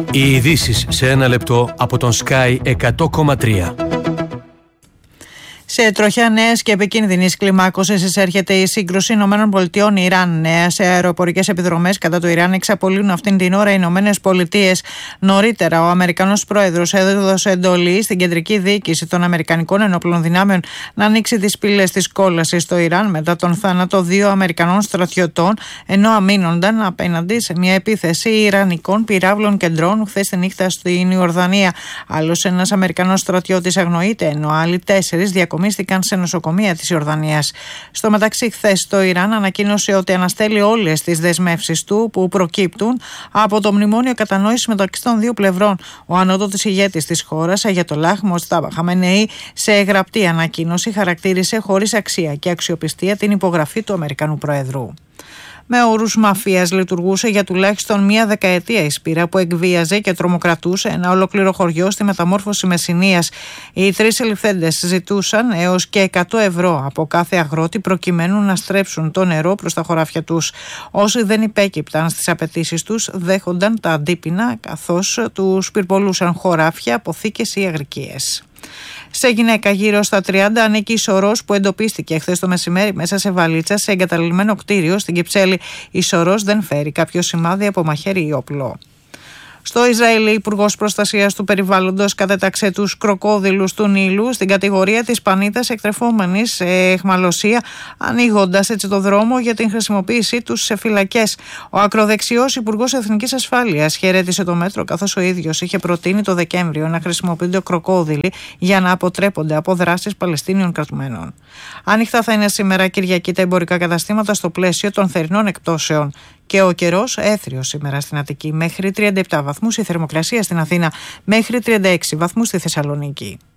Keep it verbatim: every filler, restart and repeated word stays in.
Οι ειδήσεις σε ένα λεπτό από τον Sky εκατό κόμμα τρία. Σε τροχιά νέας και επικίνδυνης κλιμάκωσης εισέρχεται η σύγκρουση ΗΠΑ-Ιράν. Νέες αεροπορικές επιδρομές κατά το Ιράν εξαπολύουν αυτήν την ώρα οι ΗΠΑ. Νωρίτερα, ο Αμερικανός πρόεδρος έδωσε εντολή στην κεντρική διοίκηση των Αμερικανικών Ενόπλων Δυνάμεων να ανοίξει τις πύλες της κόλασης στο Ιράν μετά τον θάνατο δύο Αμερικανών στρατιωτών, ενώ αμήνονταν απέναντι σε μια επίθεση Ιρανικών πυράβλων και ντρόουν χθες τη νύχτα στην Ιορδανία. Άλλος ένας Αμερικανός στρατιώτης αγνοείται, ενώ άλλοι τέσσερις διακομίστηκαν σε νοσοκομεία της Ιορδανίας. Στο μεταξύ, χθες το Ιράν ανακοίνωσε ότι αναστέλει όλες τις δεσμεύσεις του που προκύπτουν από το μνημόνιο κατανόησης μεταξύ των δύο πλευρών. Ο ανώτατος ηγέτης της χώρας, Αγιατολάχ Μοστάμπα Χαμενεή, σε γραπτή ανακοίνωση χαρακτήρισε χωρίς αξία και αξιοπιστία την υπογραφή του Αμερικανού Προέδρου. Με όρους μαφίας λειτουργούσε για τουλάχιστον μία δεκαετία η σπήρα που εκβίαζε και τρομοκρατούσε ένα ολόκληρο χωριό στη μεταμόρφωση Μεσσηνίας. Οι τρεις συλληφθέντες ζητούσαν έως και εκατό ευρώ από κάθε αγρότη προκειμένου να στρέψουν το νερό προς τα χωράφια τους. Όσοι δεν υπέκυπταν στις απαιτήσεις τους δέχονταν τα αντίπεινα, καθώς τους πυρπολούσαν χωράφια, αποθήκες ή αγρικίες. Σε γυναίκα γύρω στα τριάντα ανήκει η Σορός που εντοπίστηκε χθες το μεσημέρι μέσα σε βαλίτσα σε εγκαταλειμμένο κτίριο στην Κυψέλη. Η Σορός δεν φέρει κάποιο σημάδι από μαχαίρι ή όπλο. Στο Ισραήλ, η Υπουργός Προστασίας του Περιβάλλοντος κατέταξε τους κροκόδιλους του Νείλου στην κατηγορία της πανίδας εκτρεφόμενης σε αιχμαλωσία, ανοίγοντας έτσι το δρόμο για την χρησιμοποίησή τους σε φυλακές. Ο ακροδεξιός Υπουργός Εθνικής Ασφάλειας χαιρέτησε το μέτρο, καθώς ο ίδιος είχε προτείνει το Δεκέμβριο να χρησιμοποιούνται κροκόδιλοι για να αποτρέπονται από δράσεις Παλαιστίνιων κρατουμένων. Άνοιχτα θα είναι σήμερα Κυριακή τα εμπορικά καταστήματα στο πλαίσιο των θερινών εκπτώσεων. Και ο καιρός έθριος σήμερα στην Αττική, μέχρι τριάντα επτά βαθμούς, η θερμοκρασία στην Αθήνα μέχρι τριάντα έξι βαθμούς στη Θεσσαλονίκη.